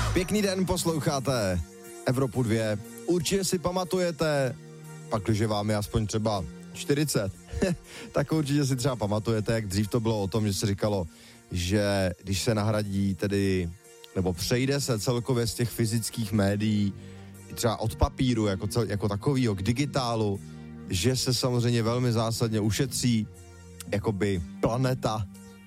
Pěkný den, posloucháte Evropu 2. Určitě si pamatujete, pak když vám je aspoň třeba 40, tak určitě si třeba pamatujete, jak dřív to bylo o tom, že se říkalo, že když se nahradí tedy, nebo přejde se celkově z těch fyzických médií, třeba od papíru jako takovýho k digitálu, že se samozřejmě velmi zásadně ušetří jakoby planeta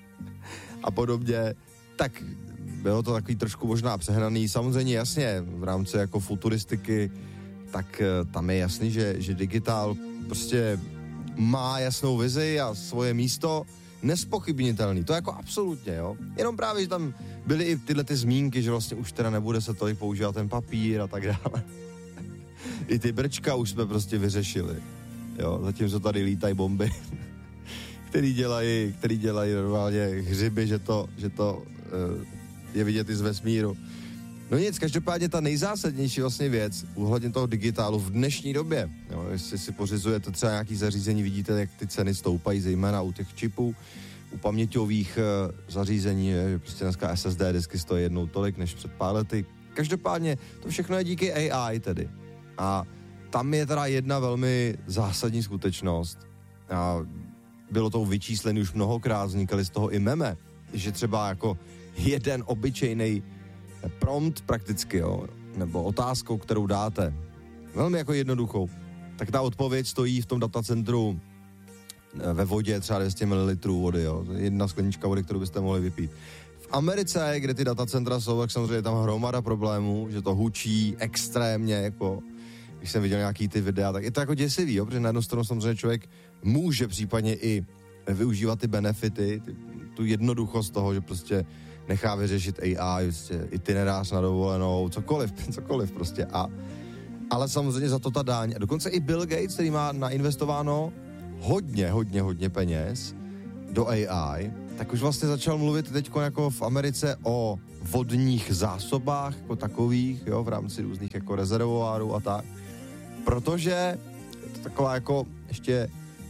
a podobně, tak bylo to takový trošku možná přehnaný. Samozřejmě jasně, v rámci jako futuristiky, tak tam je jasný, že digitál prostě má jasnou vizi a svoje místo nespochybnitelný. To jako absolutně, jo. Jenom právě, že tam byly i tyhle ty zmínky, že vlastně už teda nebude se tolik používat ten papír a tak dále. I ty brčka už jsme prostě vyřešili, jo. Zatímco tady lítají bomby, který dělají normálně hřiby, že to je vidět i z vesmíru. No nic, každopádně ta nejzásadnější vlastně věc ohledně toho digitálu v dnešní době, jo, jestli si pořizujete třeba nějaký zařízení, vidíte, jak ty ceny stoupají, zejména u těch čipů, u paměťových zařízení, že prostě dneska SSD disky stojí jednou tolik než před pár lety. Každopádně to všechno je díky AI tedy. A tam je teda jedna velmi zásadní skutečnost. A bylo to vyčíslené už mnohokrát, vznikaly z toho i meme, že třeba jako jeden obyčejný prompt prakticky, jo, nebo otázkou, kterou dáte, velmi jako jednoduchou, tak ta odpověď stojí v tom datacentru ve vodě třeba 200 ml vody, jo, jedna sklenička vody, kterou byste mohli vypít. V Americe, kde ty datacentra jsou, tak samozřejmě tam hromada problémů, že to hučí extrémně, jako když jsem viděl nějaký ty videa, tak je to jako děsivý, jo, protože na jednu stranu samozřejmě člověk může případně i využívat ty benefity, tu jednoduchost toho, že prostě nechá vyřešit AI, prostě itinerář na dovolenou, cokoliv prostě. Ale samozřejmě za to ta daň. A dokonce i Bill Gates, který má nainvestováno hodně peněz do AI, tak už vlastně začal mluvit teď jako v Americe o vodních zásobách jako takových, jo, v rámci různých jako rezervoárů a tak. Protože je to taková jako ještě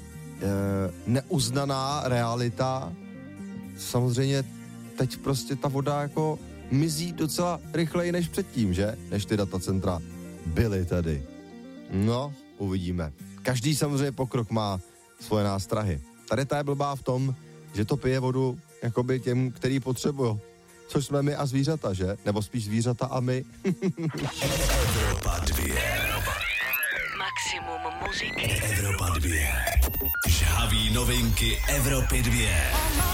neuznaná realita. Samozřejmě teď prostě ta voda jako mizí docela rychleji než předtím, že? Než ty datacentra byly tady. No, uvidíme. Každý samozřejmě pokrok má svoje nástrahy. Tady ta je blbá v tom, že to pije vodu jakoby těm, který potřebujou. Což jsme my a zvířata, že? Nebo spíš zvířata a my. Evropa 2. Maximum muziky. Evropa 2. Žhaví novinky Evropy 2.